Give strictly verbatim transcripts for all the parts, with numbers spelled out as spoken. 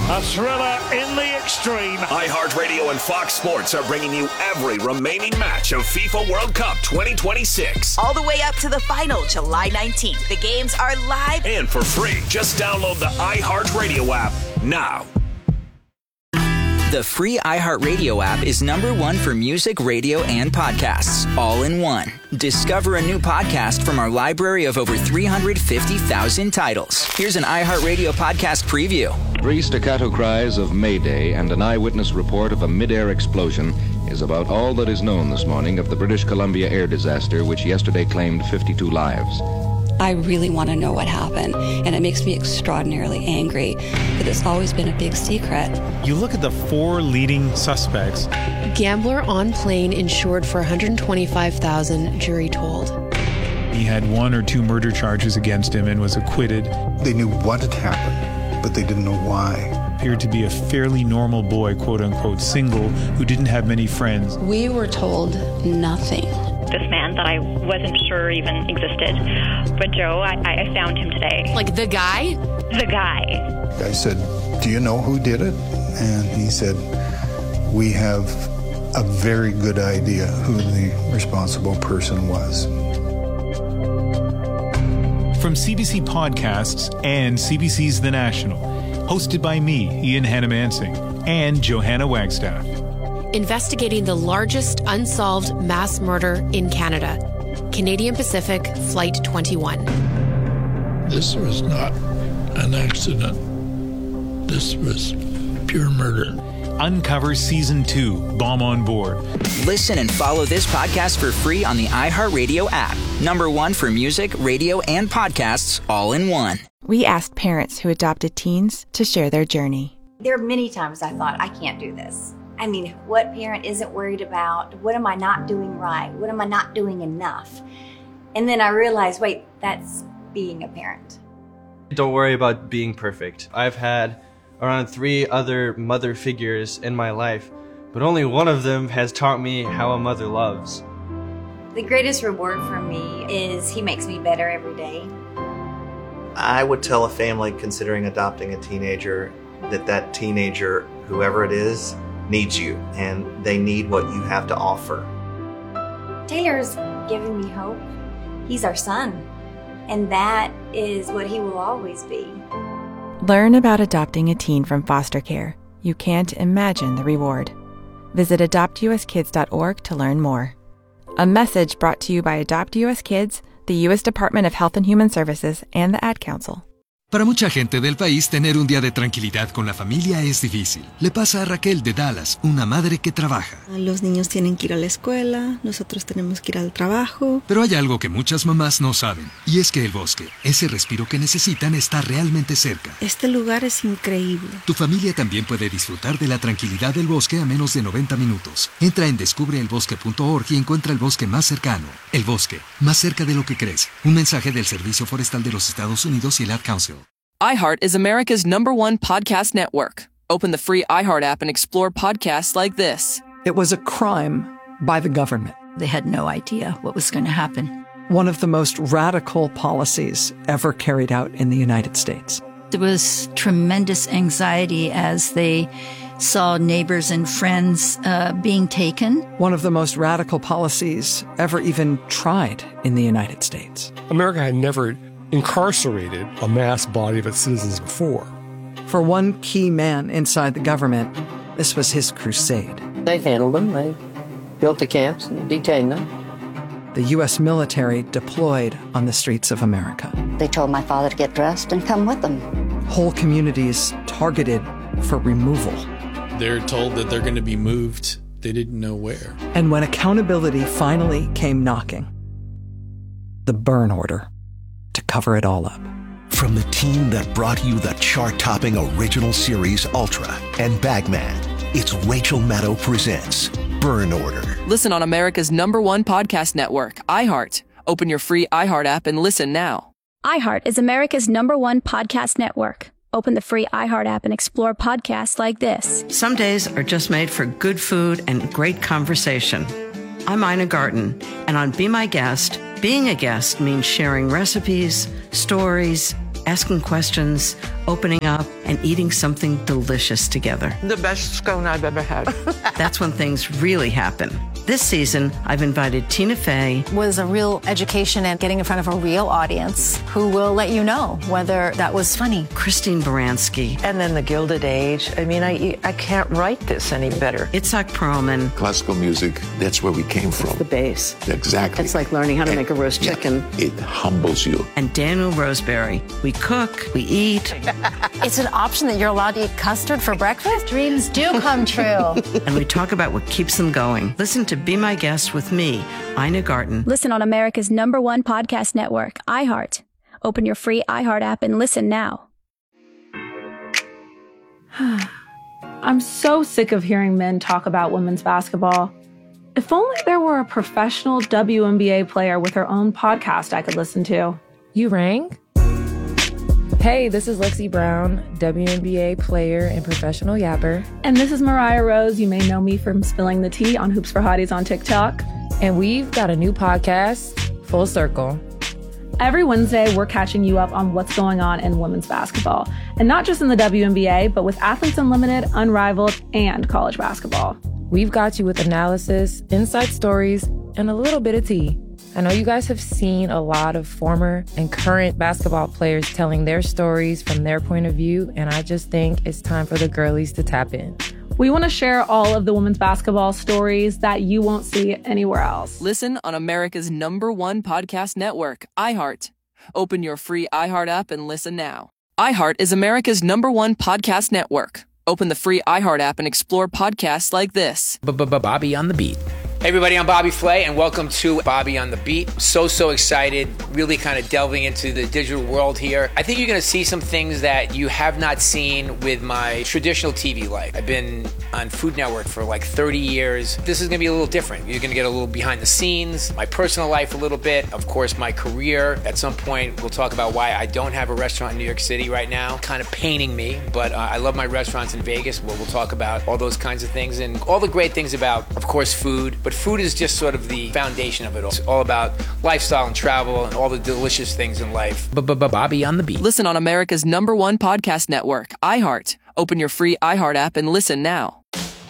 A thriller in the extreme. iHeartRadio and Fox Sports are bringing you every remaining match of FIFA World Cup twenty twenty-six. All the way up to the final, July nineteenth. The games are live and for free. Just download the iHeartRadio app now. The free iHeartRadio app is number one for music, radio, and podcasts, all in one. Discover a new podcast from our library of over three hundred fifty thousand titles. Here's an iHeartRadio podcast preview. Three staccato cries of Mayday and an eyewitness report of a mid-air explosion is about all that is known this morning of the British Columbia air disaster, which yesterday claimed fifty-two lives. I really want to know what happened, and it makes me extraordinarily angry that it's always been a big secret. You look at the four leading suspects. Gambler on plane insured for one hundred twenty-five thousand dollars, jury told. He had one or two murder charges against him and was acquitted. They knew what had happened, but they didn't know why. Appeared to be a fairly normal boy, quote-unquote, single, who didn't have many friends. We were told nothing. This man that I wasn't sure even existed. But Joe, I, I found him today. Like the guy? The guy. I said, do you know who did it? And he said, we have a very good idea who the responsible person was. From C B C Podcasts and C B C's The National, hosted by me, Ian Hannah-Mansing, and Johanna Wagstaff. Investigating the largest unsolved mass murder in Canada. Canadian Pacific Flight twenty-one. This was not an accident. This was pure murder. Uncover Season two, Bomb on Board. Listen and follow this podcast for free on the iHeartRadio app. Number one for music, radio, and podcasts, all in one. We asked parents who adopted teens to share their journey. There are many times I thought, I can't do this. I mean, what parent isn't worried about, what am I not doing right? What am I not doing enough? And then I realized, wait, that's being a parent. Don't worry about being perfect. I've had around three other mother figures in my life, but only one of them has taught me how a mother loves. The greatest reward for me is he makes me better every day. I would tell a family considering adopting a teenager that that teenager, whoever it is, needs you, and they need what you have to offer. Taylor's giving me hope. He's our son, and that is what he will always be. Learn about adopting a teen from foster care. You can't imagine the reward. Visit adopt u s kids dot org to learn more. A message brought to you by Adopt U S Kids, the U S Department of Health and Human Services, and the Ad Council. Para mucha gente del país, tener un día de tranquilidad con la familia es difícil. Le pasa a Raquel de Dallas, una madre que trabaja. Los niños tienen que ir a la escuela, nosotros tenemos que ir al trabajo. Pero hay algo que muchas mamás no saben, y es que el bosque, ese respiro que necesitan, está realmente cerca. Este lugar es increíble. Tu familia también puede disfrutar de la tranquilidad del bosque a menos de noventa minutos. Entra en descubre el bosque punto org y encuentra el bosque más cercano. El bosque, más cerca de lo que crees. Un mensaje del Servicio Forestal de los Estados Unidos y el Ad Council. iHeart is America's number one podcast network. Open the free iHeart app and explore podcasts like this. It was a crime by the government. They had no idea what was going to happen. One of the most radical policies ever carried out in the United States. There was tremendous anxiety as they saw neighbors and friends uh, being taken. One of the most radical policies ever even tried in the United States. America had never incarcerated a mass body of its citizens before. For one key man inside the government, this was his crusade. They handled them. They built the camps and detained them. The U S military deployed on the streets of America. They told my father to get dressed and come with them. Whole communities targeted for removal. They're told that they're going to be moved. They didn't know where. And when accountability finally came knocking, the burn order to cover it all up. From the team that brought you the chart-topping original series Ultra and Bagman, it's Rachel Maddow presents Burn Order. Listen on America's number one podcast network, iHeart. Open your free iHeart app and listen now. iHeart is America's number one podcast network. Open the free iHeart app and explore podcasts like this. Some days are just made for good food and great conversation. I'm Ina Garten, and on Be My Guest, being a guest means sharing recipes, stories, asking questions, opening up, and eating something delicious together. The best scone I've ever had. That's when things really happen. This season, I've invited Tina Fey. Was a real education and getting in front of a real audience who will let you know whether that was funny. Christine Baranski. And then the Gilded Age. I mean, I I can't write this any better. Itzhak Perlman. Classical music, that's where we came from. It's the base. Exactly. It's like learning how to and, make a roast yeah, chicken. It humbles you. And Daniel Roseberry. We cook, we eat. It's an option that you're allowed to eat custard for breakfast? Dreams do come true. And we talk about what keeps them going. Listen to Be My Guest with me, Ina Garten. Listen on America's number one podcast network, iHeart. Open your free iHeart app and listen now. I'm so sick of hearing men talk about women's basketball. If only there were a professional W N B A player with her own podcast I could listen to. You rang? Hey, this is Lexi Brown, W N B A player and professional yapper. And this is Mariah Rose. You may know me from spilling the tea on Hoops for Hotties on TikTok. And we've got a new podcast, Full Circle. Every Wednesday, we're catching you up on what's going on in women's basketball. And not just in the W N B A, but with Athletes Unlimited, Unrivaled, and college basketball. We've got you with analysis, inside stories, and a little bit of tea. I know you guys have seen a lot of former and current basketball players telling their stories from their point of view, and I just think it's time for the girlies to tap in. We want to share all of the women's basketball stories that you won't see anywhere else. Listen on America's number one podcast network, iHeart. Open your free iHeart app and listen now. iHeart is America's number one podcast network. Open the free iHeart app and explore podcasts like this. Bobby on the Beat. Hey everybody, I'm Bobby Flay, and welcome to Bobby on the Beat. So, so excited, really kind of delving into the digital world here. I think you're going to see some things that you have not seen with my traditional T V life. I've been on Food Network for like thirty years. This is going to be a little different. You're going to get a little behind the scenes, my personal life a little bit, of course, my career. At some point, we'll talk about why I don't have a restaurant in New York City right now, kind of paining me, but uh, I love my restaurants in Vegas, where we'll talk about all those kinds of things and all the great things about, of course, food. But food is just sort of the foundation of it all. It's all about lifestyle and travel and all the delicious things in life. Bobby on the Beat. Listen on America's number one podcast network, iHeart. Open your free iHeart app and listen now.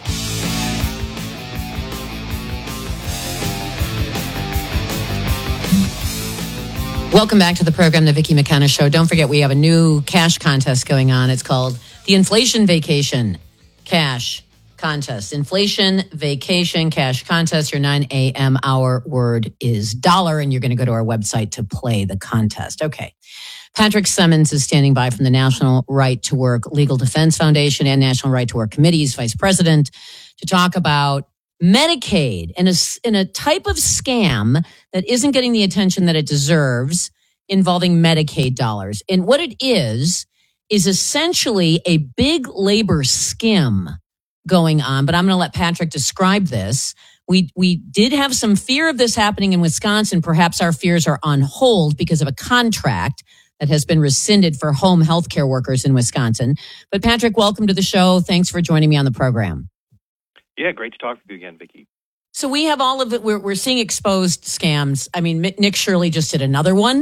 Welcome back to the program, The Vicki McKenna Show. Don't forget, we have a new cash contest going on. It's called the Inflation Vacation Cash Contest. Inflation Vacation Cash Contest. Your nine a.m. hour word is dollar, and you're going to go to our website to play the contest. Okay. Patrick Simmons is standing by from the National Right to Work Legal Defense Foundation and National Right to Work Committee's vice president to talk about Medicaid in a, in a type of scam that isn't getting the attention that it deserves involving Medicaid dollars. And what it is, is essentially a big labor skim going on. But I'm going to let Patrick describe this. We we did have some fear of this happening in Wisconsin. Perhaps our fears are on hold because of a contract that has been rescinded for home health care workers in Wisconsin. But Patrick, welcome to the show. Thanks for joining me on the program. Yeah, great to talk with you again, Vicki. So we have all of it. We're, we're seeing exposed scams. I mean, Nick Shirley just did another one.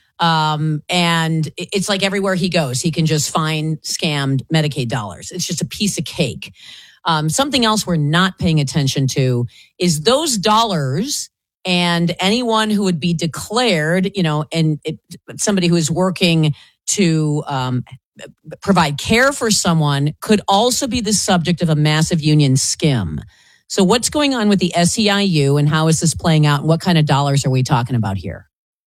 Um, and it's like everywhere he goes, he can just find scammed Medicaid dollars. It's just a piece of cake. Um, something else we're not paying attention to is those dollars and anyone who would be declared, you know, and it, somebody who is working to um, provide care for someone could also be the subject of a massive union skim. So what's going on with the S E I U and how is this playing out? And what kind of dollars are we talking about here?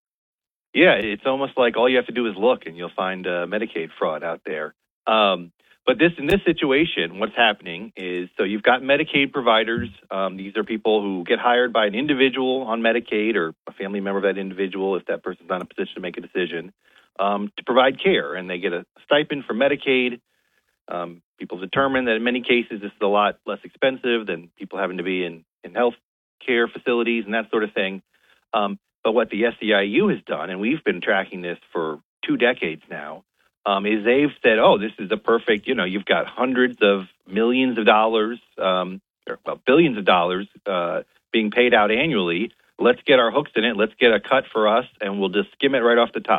Yeah, it's almost like all you have to do is look and you'll find uh, Medicaid fraud out there. Um, but this in this situation, what's happening is, so you've got Medicaid providers. Um, these are people who get hired by an individual on Medicaid or a family member of that individual, if that person's not in a position to make a decision, um, to provide care. And they get a stipend from Medicaid. Um, people determine that in many cases this is a lot less expensive than people having to be in, in health care facilities and that sort of thing. Um, but what the S E I U has done, and we've been tracking this for two decades now, um, is they've said, oh, this is the perfect, you know, you've got hundreds of millions of dollars, um, or well, billions of dollars uh, being paid out annually. Let's get our hooks in it. Let's get a cut for us, and we'll just skim it right off the top.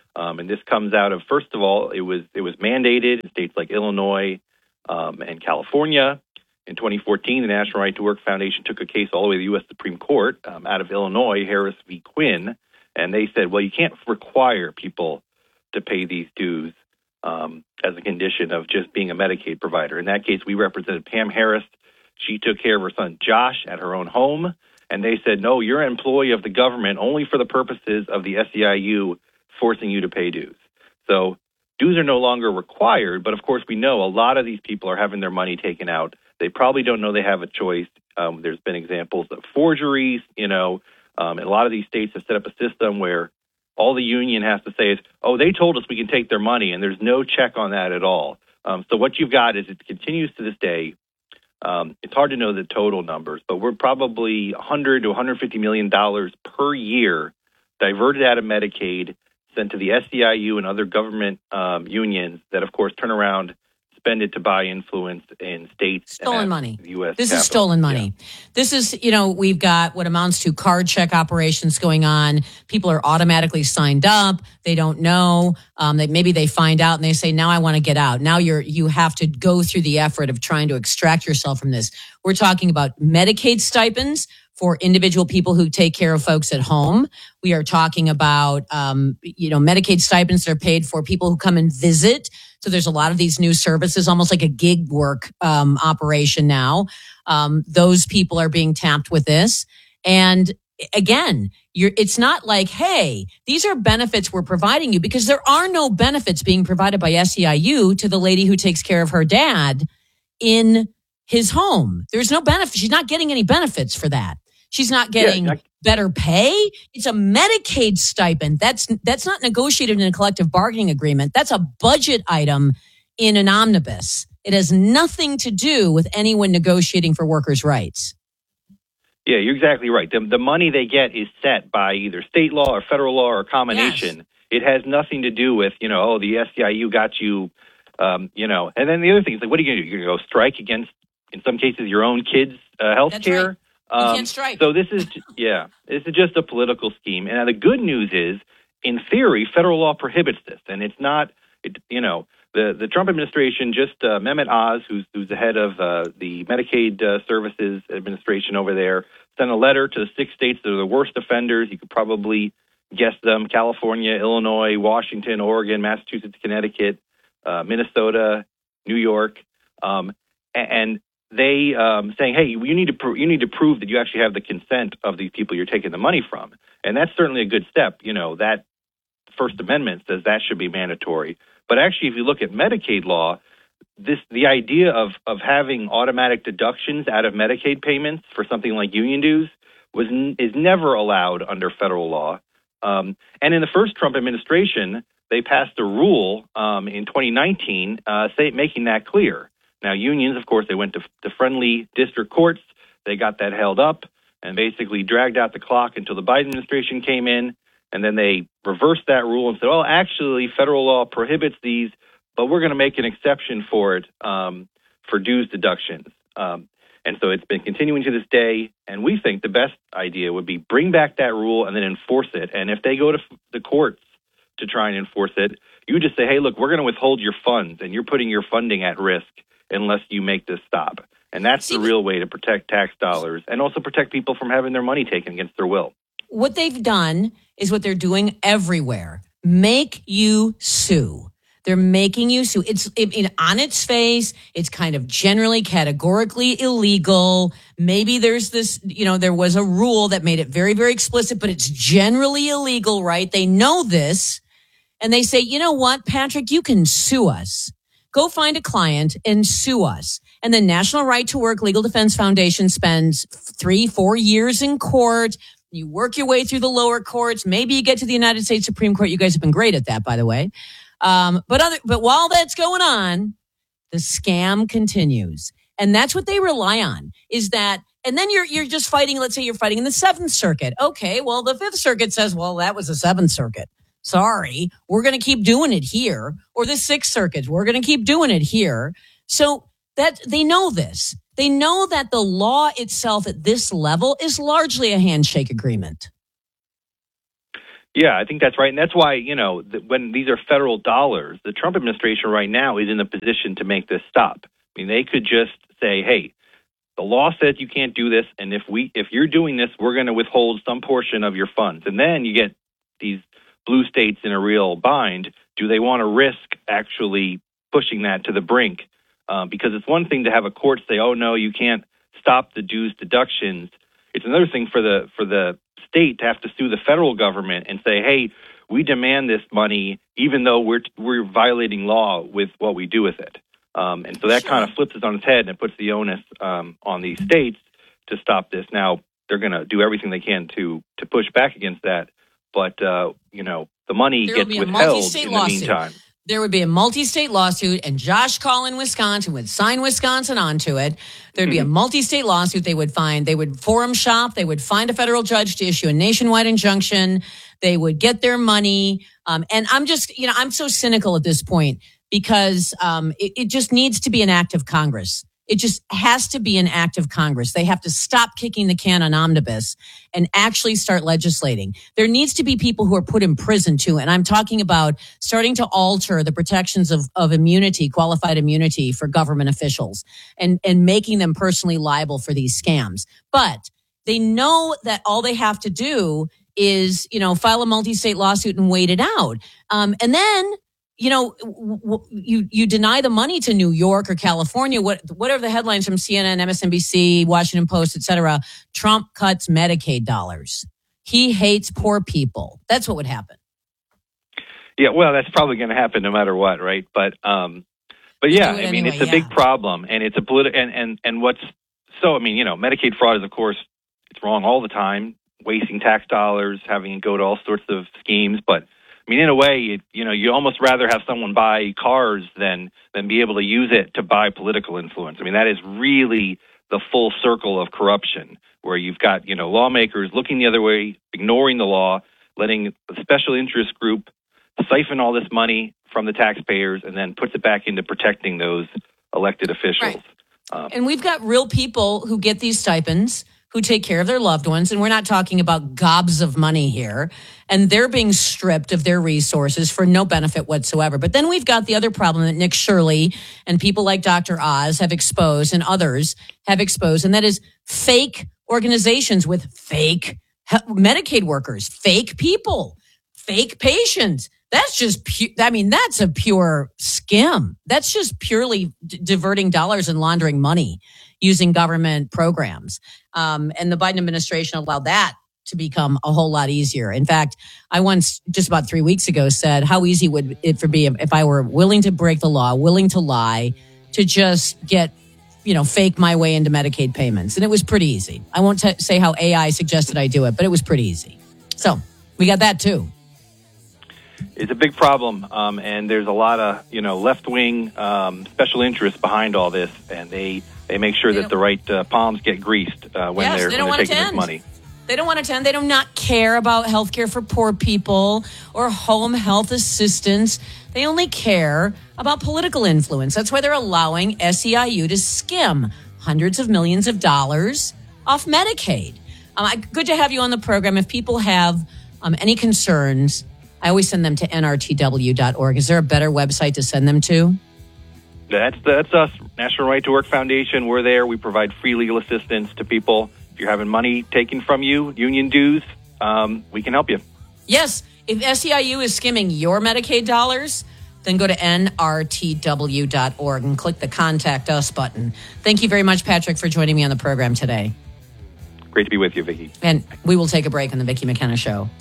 Um, and this comes out of, first of all, it was it was mandated in states like Illinois um, and California. In twenty fourteen, the National Right to Work Foundation took a case all the way to the U S Supreme Court um, out of Illinois, Harris v. Quinn, and they said, well, you can't require people to pay these dues um, as a condition of just being a Medicaid provider. In that case, we represented Pam Harris. She took care of her son Josh at her own home, and they said, no, you're an employee of the government only for the purposes of the S E I U forcing you to pay dues. So dues are no longer required, but of course we know a lot of these people are having their money taken out. They probably don't know they have a choice. Um, there's been examples of forgeries, you know, um, and a lot of these states have set up a system where all the union has to say is, oh, they told us we can take their money, and there's no check on that at all. Um, so what you've got is it continues to this day. Um, it's hard to know the total numbers, but we're probably one hundred to one hundred fifty million dollars per year diverted out of Medicaid, sent to the S E I U and other government um, unions that, of course, turn around, spend it to buy influence in states. Stolen money. The U S This capital. is stolen money. Yeah. This is, you know, we've got what amounts to card check operations going on. People are automatically signed up. They don't know. Um, that maybe they find out and they say, now I want to get out. Now you're, you have to go through the effort of trying to extract yourself from this. We're talking about Medicaid stipends for individual people who take care of folks at home. We are talking about, um, you know, Medicaid stipends that are paid for people who come and visit. So there's a lot of these new services, almost like a gig work um, operation now. Um, those people are being tapped with this. And again, you're, it's not like, hey, these are benefits we're providing you, because there are no benefits being provided by S E I U to the lady who takes care of her dad in his home. There's no benefit. She's not getting any benefits for that. She's not getting Yeah, I- better pay. It's a Medicaid stipend. That's that's not negotiated in a collective bargaining agreement. That's a budget item in an omnibus. It has nothing to do with anyone negotiating for workers' rights. Yeah, you're exactly right. The, the money they get is set by either state law or federal law or a combination. Yes. It has nothing to do with, you know, oh, the S E I U got you, um, you know. And then the other thing is, like, what are you going to do? You're going to go strike against, in some cases, your own kids' uh, health That's care? right. You Um, can't strike. So this is, yeah, this is just a political scheme. And the good news is, in theory, federal law prohibits this, and it's not, it, you know, the the Trump administration just uh, Mehmet Oz, who's who's the head of uh, the Medicaid uh, Services Administration over there, sent a letter to the six states that are the worst offenders. You could probably guess them: California, Illinois, Washington, Oregon, Massachusetts, Connecticut, uh, Minnesota, New York, um, and they um, saying, hey, you need to pr- you need to prove that you actually have the consent of these people you're taking the money from. And that's certainly a good step. You know, that First Amendment says that should be mandatory. But actually, if you look at Medicaid law, this the idea of, of having automatic deductions out of Medicaid payments for something like union dues was is never allowed under federal law. Um, and in the first Trump administration, they passed a rule um, in twenty nineteen uh, say, making that clear. Now, unions, of course, they went to, to friendly district courts. They got that held up and basically dragged out the clock until the Biden administration came in. And then they reversed that rule and said, well, actually, federal law prohibits these, but we're going to make an exception for it um, for dues deductions. Um, and so it's been continuing to this day. And we think the best idea would be bring back that rule and then enforce it. And if they go to the courts to try and enforce it, you just say, hey, look, we're going to withhold your funds and you're putting your funding at risk unless you make this stop. And that's the real way to protect tax dollars and also protect people from having their money taken against their will. What they've done is what they're doing everywhere. Make you sue. They're making you sue. It's it, it, on its face, it's kind of generally categorically illegal. Maybe there's this, you know, there was a rule that made it very, very explicit, but it's generally illegal, right? They know this. And they say, you know what, Patrick, you can sue us. Go find a client and sue us. And the National Right to Work Legal Defense Foundation spends three, four years in court. You work your way through the lower courts. Maybe you get to the United States Supreme Court. You guys have been great at that, by the way. Um, but other, but while that's going on, the scam continues. And that's what they rely on, is that, and then you're, you're just fighting, let's say you're fighting in the Seventh Circuit. Okay, well, the Fifth Circuit says, well, that was the Seventh Circuit. Sorry, we're going to keep doing it here. Or the Sixth Circuit, we're going to keep doing it here. So that they know this. They know that the law itself at this level is largely a handshake agreement. Yeah, I think that's right. And that's why, you know, the, when these are federal dollars, the Trump administration right now is in a position to make this stop. I mean, they could just say, hey, the law says you can't do this, and if we if you're doing this, we're going to withhold some portion of your funds. And then you get these blue states in a real bind. Do they want to risk actually pushing that to the brink? Uh, because it's one thing to have a court say, oh, no, you can't stop the dues deductions. It's another thing for the for the state to have to sue the federal government and say, hey, we demand this money even though we're we're violating law with what we do with it. Um, and so that sure. kind of flips it on its head and puts the onus um, on these states to stop this. Now, they're going to do everything they can to to push back against that. But, uh, you know, the money there gets withheld in the lawsuit. meantime. There would be a multi-state lawsuit, and Josh Collin, Wisconsin, would sign Wisconsin onto it. There'd be mm-hmm. a multi-state lawsuit. They would find, they would forum shop. They would find a federal judge to issue a nationwide injunction. They would get their money. Um, and I'm just, you know, I'm so cynical at this point because um, it, it just needs to be an act of Congress. It just has to be an act of Congress. They have to stop kicking the can on omnibus and actually start legislating. There needs to be people who are put in prison too. And I'm talking about starting to alter the protections of, of immunity, qualified immunity for government officials and, and making them personally liable for these scams. But they know that all they have to do is, you know, file a multi-state lawsuit and wait it out. Um, and then You know, you you deny the money to New York or California. What what are the headlines from C N N, M S N B C, Washington Post, et cetera? Trump cuts Medicaid dollars. He hates poor people. That's what would happen. Yeah, well, that's probably going to happen no matter what, right? But um, but yeah, I mean, anyway, it's a yeah. big problem, and it's a political and, and and what's so I mean, you know, Medicaid fraud is of course it's wrong all the time, wasting tax dollars, having it go to all sorts of schemes, but. I mean, in a way, it, you know, you almost rather have someone buy cars than than be able to use it to buy political influence. I mean, that is really the full circle of corruption, where you've got, you know, lawmakers looking the other way, ignoring the law, letting a special interest group siphon all this money from the taxpayers, and then puts it back into protecting those elected officials. Right. Um, and we've got real people who get these stipends, who take care of their loved ones. And we're not talking about gobs of money here. And they're being stripped of their resources for no benefit whatsoever. But then we've got the other problem that Nick Shirley and people like Doctor Oz have exposed and others have exposed. And that is fake organizations with fake Medicaid workers, fake people, fake patients. That's just, pu- I mean, that's a pure skim. That's just purely d- diverting dollars and laundering money using government programs. Um, and the Biden administration allowed that to become a whole lot easier. In fact, I once, just about three weeks ago, said how easy would it for be if I were willing to break the law, willing to lie, to just get, you know, fake my way into Medicaid payments. And it was pretty easy. I won't t- say how A I suggested I do it, but it was pretty easy. So we got that too. It's a big problem, um, and there's a lot of, you know, left-wing um, special interests behind all this, and they, they make sure they that the right uh, palms get greased uh, when yes, they're, they when they're taking attend. this money. They don't want to attend. They do not care about health care for poor people or home health assistance. They only care about political influence. That's why they're allowing S E I U to skim hundreds of millions of dollars off Medicaid. Um, I, good to have you on the program. If people have um, any concerns, I always send them to N R T W dot org. Is there a better website to send them to? That's that's us, National Right to Work Foundation. We're there. We provide free legal assistance to people. If you're having money taken from you, union dues, um, we can help you. Yes. If S E I U is skimming your Medicaid dollars, then go to N R T W dot org and click the Contact Us button. Thank you very much, Patrick, for joining me on the program today. Great to be with you, Vicki. And we will take a break on the Vicki McKenna Show.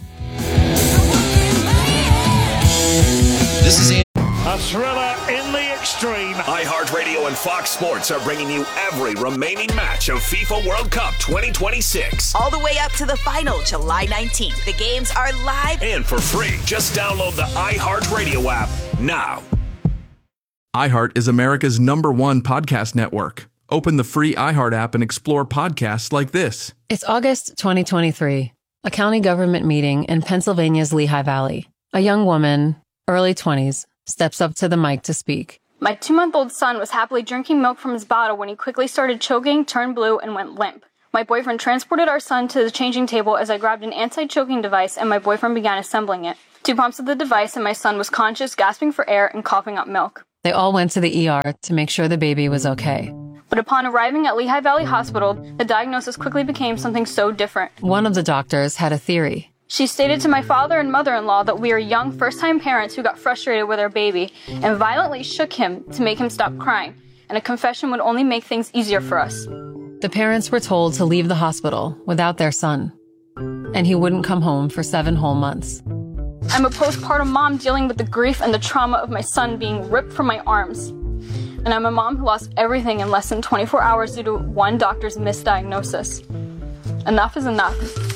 This is a thriller in the extreme. iHeartRadio and Fox Sports are bringing you every remaining match of FIFA World Cup twenty twenty-six. All the way up to the final, July nineteenth. The games are live and for free. Just download the iHeartRadio app now. iHeart is America's number one podcast network. Open the free iHeart app and explore podcasts like this. It's August twenty twenty-three. A county government meeting in Pennsylvania's Lehigh Valley. A young woman, early twenties, steps up to the mic to speak. My two-month-old son was happily drinking milk from his bottle when he quickly started choking, turned blue, and went limp. My boyfriend transported our son to the changing table as I grabbed an anti-choking device and my boyfriend began assembling it. Two pumps of the device and my son was conscious, gasping for air and coughing up milk. They all went to the E R to make sure the baby was okay. But upon arriving at Lehigh Valley Hospital, the diagnosis quickly became something so different. One of the doctors had a theory. She stated to my father and mother-in-law that we are young first-time parents who got frustrated with our baby and violently shook him to make him stop crying, and a confession would only make things easier for us. The parents were told to leave the hospital without their son, and he wouldn't come home for seven whole months. I'm a postpartum mom dealing with the grief and the trauma of my son being ripped from my arms. And I'm a mom who lost everything in less than twenty-four hours due to one doctor's misdiagnosis. Enough is enough.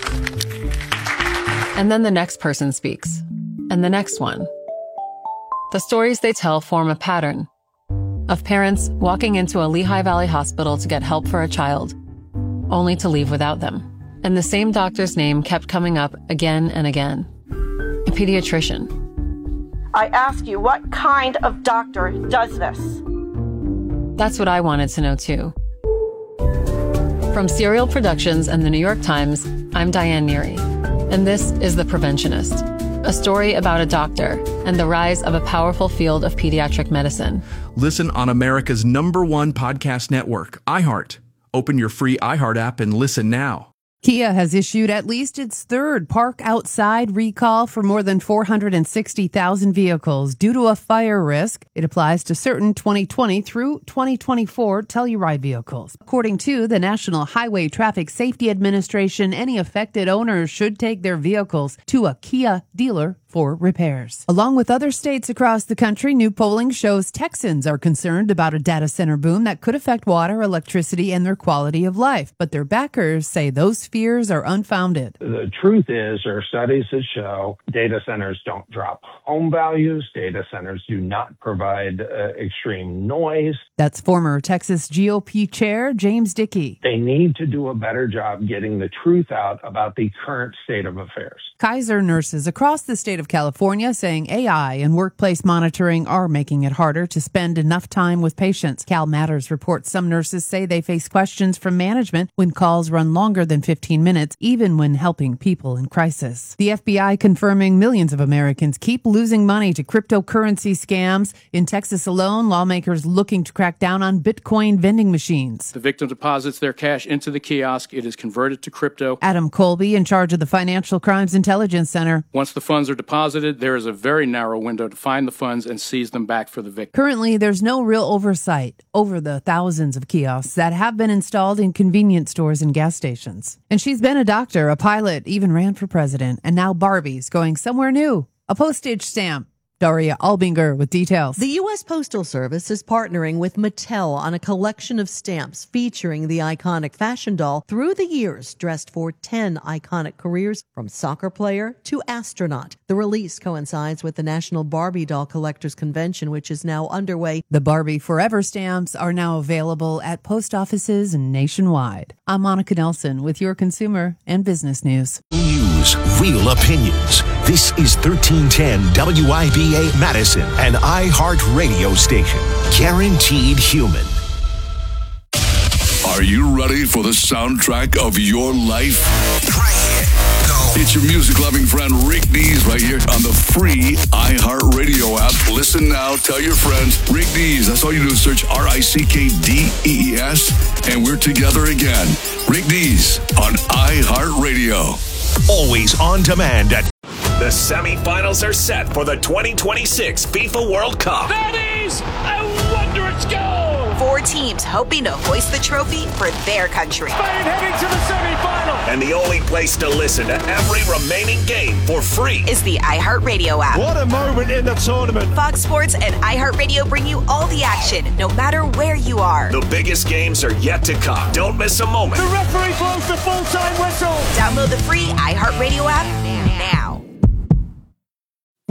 And then the next person speaks, and the next one. The stories they tell form a pattern of parents walking into a Lehigh Valley hospital to get help for a child, only to leave without them. And the same doctor's name kept coming up again and again. A pediatrician. I ask you, what kind of doctor does this? That's what I wanted to know too. From Serial Productions and the New York Times, I'm Diane Neary. And this is The Preventionist, a story about a doctor and the rise of a powerful field of pediatric medicine. Listen on America's number one podcast network, iHeart. Open your free iHeart app and listen now. Kia has issued at least its third park outside recall for more than four hundred sixty thousand vehicles due to a fire risk. It applies to certain twenty twenty through twenty twenty-four Telluride vehicles. According to the National Highway Traffic Safety Administration, any affected owners should take their vehicles to a Kia dealer for repairs. Along with other states across the country, new polling shows Texans are concerned about a data center boom that could affect water, electricity, and their quality of life. But their backers say those fears are unfounded. The truth is, there are studies that show data centers don't drop home values. Data centers do not provide uh, extreme noise. That's former Texas G O P chair James Dickey. They need to do a better job getting the truth out about the current state of affairs. Kaiser nurses across the state of California saying A I and workplace monitoring are making it harder to spend enough time with patients. Cal Matters reports some nurses say they face questions from management when calls run longer than fifteen minutes, even when helping people in crisis. The F B I confirming millions of Americans keep losing money to cryptocurrency scams. In Texas alone, lawmakers looking to crack down on Bitcoin vending machines. The victim deposits their cash into the kiosk. It is converted to crypto. Adam Colby, in charge of the Financial Crimes Intelligence Center. Once the funds are deposited, there is a very narrow window to find the funds and seize them back for the victim. Currently, there's no real oversight over the thousands of kiosks that have been installed in convenience stores and gas stations. And she's been a doctor, a pilot, even ran for president, and now Barbie's going somewhere new. A postage stamp. Daria Albinger with details. The U S Postal Service is partnering with Mattel on a collection of stamps featuring the iconic fashion doll through the years, dressed for ten iconic careers from soccer player to astronaut. The release coincides with the National Barbie Doll Collectors Convention, which is now underway. The Barbie Forever stamps are now available at post offices nationwide. I'm Monica Nelson with your consumer and business news. News, real opinions. This is thirteen ten W I B A Madison, an iHeart radio station. Guaranteed human. Are you ready for the soundtrack of your life? It's your music-loving friend Rick Dees right here on the free iHeart Radio app. Listen now, tell your friends. Rick Dees, that's all you do is search R I C K D E E S, and we're together again. Rick Dees on iHeart Radio. Always on demand at... The semifinals are set for the twenty twenty-six FIFA World Cup. That is a wondrous goal! Four teams hoping to hoist the trophy for their country. Spain heading to the semifinal! And the only place to listen to every remaining game for free is the iHeartRadio app. What a moment in the tournament! Fox Sports and iHeartRadio bring you all the action, no matter where you are. The biggest games are yet to come. Don't miss a moment. The referee blows the full-time whistle! Download the free iHeartRadio app now.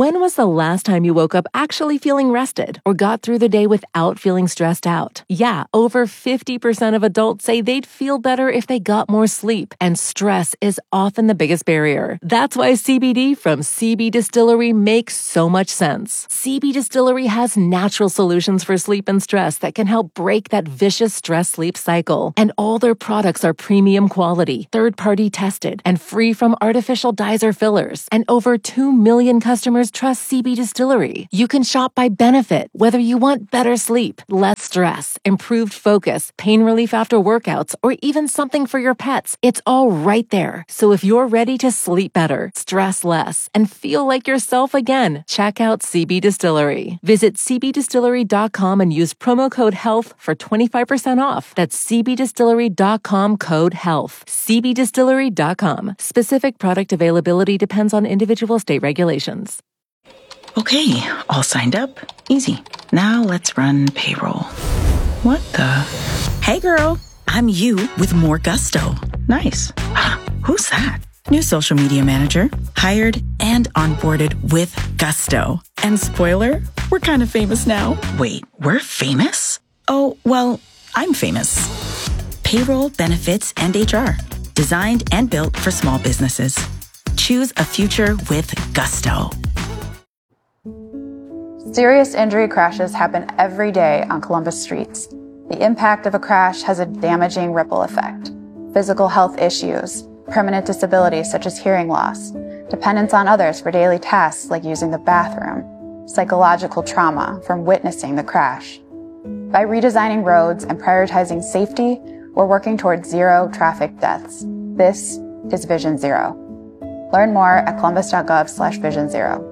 When was the last time you woke up actually feeling rested or got through the day without feeling stressed out? Yeah, over fifty percent of adults say they'd feel better if they got more sleep, and stress is often the biggest barrier. That's why C B D from C B Distillery makes so much sense. C B Distillery has natural solutions for sleep and stress that can help break that vicious stress-sleep cycle. And all their products are premium quality, third-party tested, and free from artificial dyes or fillers. And over two million customers trust C B Distillery. You can shop by benefit, whether you want better sleep, less stress, improved focus, pain relief after workouts, or even something for your pets. It's all right there. So if you're ready to sleep better, stress less, and feel like yourself again, check out C B Distillery. Visit c b distillery dot com and use promo code HEALTH for twenty-five percent off. That's c b distillery dot com code HEALTH. c b distillery dot com. Specific product availability depends on individual state regulations. Okay, all signed up. Easy. Now let's run payroll. What the? Hey girl, I'm you with more gusto. Nice. Who's that? New social media manager, hired and onboarded with gusto. And spoiler, we're kind of famous now. Wait, we're famous? Oh, well, I'm famous. Payroll, benefits, and H R. Designed and built for small businesses. Choose a future with gusto. Serious injury crashes happen every day on Columbus streets. The impact of a crash has a damaging ripple effect. Physical health issues, permanent disabilities such as hearing loss, dependence on others for daily tasks like using the bathroom, psychological trauma from witnessing the crash. By redesigning roads and prioritizing safety, we're working towards zero traffic deaths. This is Vision Zero. Learn more at columbus.gov slash vision zero.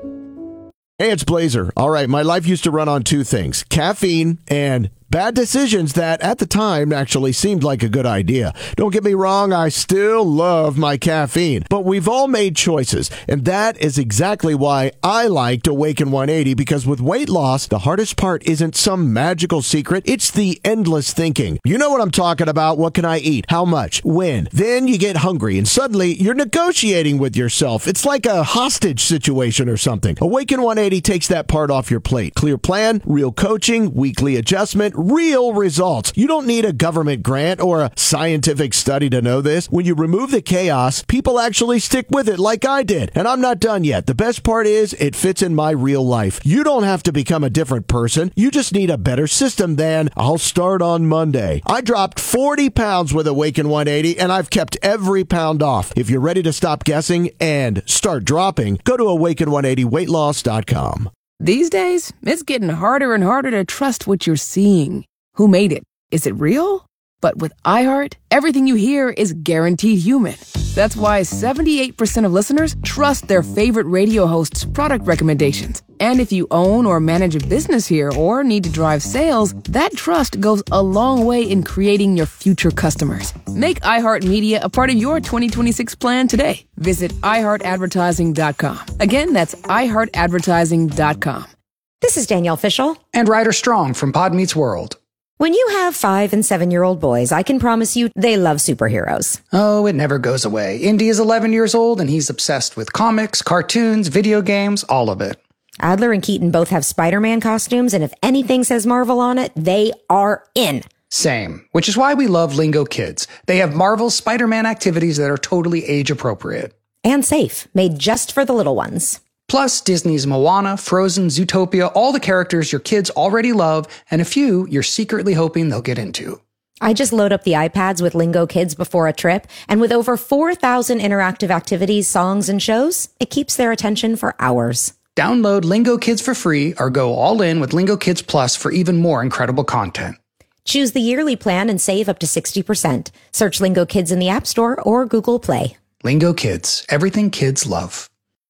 Hey, it's Blazer. All right, my life used to run on two things, caffeine and bad decisions that at the time actually seemed like a good idea. Don't get me wrong, I still love my caffeine, but we've all made choices, and that is exactly why I liked Awaken one eighty, because with weight loss, the hardest part isn't some magical secret, it's the endless thinking. You know what I'm talking about. What can I eat? How much? When? Then you get hungry, and suddenly you're negotiating with yourself. It's like a hostage situation or something. Awaken one eighty takes that part off your plate. Clear plan, real coaching, weekly adjustment, real results. You don't need a government grant or a scientific study to know this. When you remove the chaos, people actually stick with it like I did. And I'm not done yet. The best part is it fits in my real life. You don't have to become a different person. You just need a better system than I'll start on Monday. I dropped forty pounds with Awaken one eighty, and I've kept every pound off. If you're ready to stop guessing and start dropping, go to awaken one eighty weight loss dot com. These days, it's getting harder and harder to trust what you're seeing. Who made it? Is it real? But with iHeart, everything you hear is guaranteed human. That's why seventy-eight percent of listeners trust their favorite radio host's product recommendations. And if you own or manage a business here or need to drive sales, that trust goes a long way in creating your future customers. Make iHeartMedia a part of your twenty twenty-six plan today. Visit i heart advertising dot com. Again, that's i heart advertising dot com. This is Danielle Fishel. And Ryder Strong from Pod Meets World. When you have five and seven-year-old boys, I can promise you they love superheroes. Oh, it never goes away. Indy is eleven years old, and he's obsessed with comics, cartoons, video games, all of it. Adler and Keaton both have Spider-Man costumes, and if anything says Marvel on it, they are in. Same, which is why we love Lingo Kids. They have Marvel's Spider-Man activities that are totally age-appropriate. And safe, made just for the little ones. Plus, Disney's Moana, Frozen, Zootopia, all the characters your kids already love, and a few you're secretly hoping they'll get into. I just load up the iPads with Lingo Kids before a trip, and with over four thousand interactive activities, songs, and shows, it keeps their attention for hours. Download Lingo Kids for free or go all in with Lingo Kids Plus for even more incredible content. Choose the yearly plan and save up to sixty percent. Search Lingo Kids in the App Store or Google Play. Lingo Kids, everything kids love.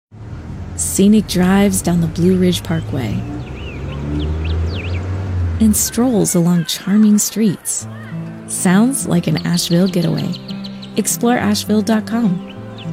Scenic drives down the Blue Ridge Parkway, and strolls along charming streets. Sounds like an Asheville getaway. Explore asheville dot com.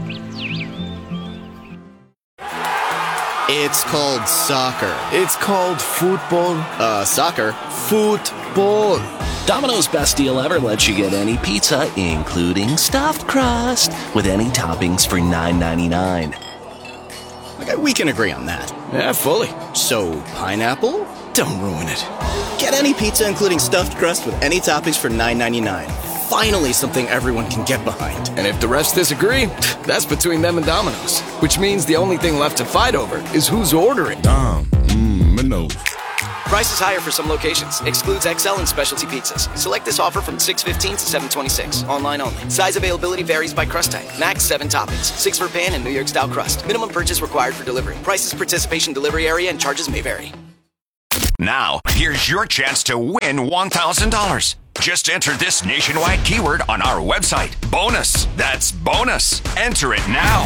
It's called soccer. It's called football. Uh, soccer. Football. Domino's best deal ever lets you get any pizza, including stuffed crust, with any toppings for nine ninety-nine. Like, we can agree on that. Yeah, fully. So, pineapple? Don't ruin it. Get any pizza, including stuffed crust with any toppings for nine ninety-nine. Finally, something everyone can get behind. And if the rest disagree, that's between them and Domino's. Which means the only thing left to fight over is who's ordering. Dom, mmm, Minos. Price is higher for some locations. Excludes X L and specialty pizzas. Select this offer from six fifteen to seven twenty-six. Online only. Size availability varies by crust type. Max seven toppings. Six for pan and New York style crust. Minimum purchase required for delivery. Prices, participation, delivery area, and charges may vary. Now, here's your chance to win one thousand dollars. Just enter this nationwide keyword on our website. Bonus. That's bonus. Enter it now.